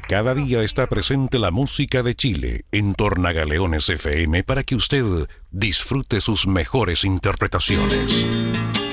Cada día está presente la música de Chile en Tornagaleones FM para que usted disfrute sus mejores interpretaciones.